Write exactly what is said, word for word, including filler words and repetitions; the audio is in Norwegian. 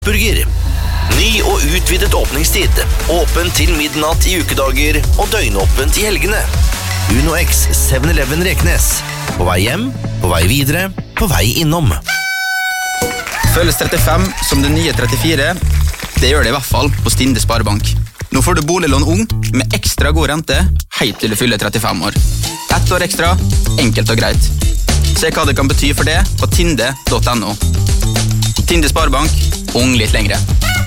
Burger. Ny og utvidet åpningstid. Åpen til midnatt i ukedager og døgnåpent i helgene. Uno X seven eleven Reknes. På vei hjem, på vei videre, på vei innom. Føles trettifem som det nye trettifire. Det gjør det i hvert fall på Stinde Sparebank. Nå får du boliglån ung med ekstra god rente helt til du fyller trettifem år. Ett år ekstra, enkelt og greit. Se hva det kan bety for det på tinde punktum no. Tinde Sparebank, ung litt lengre.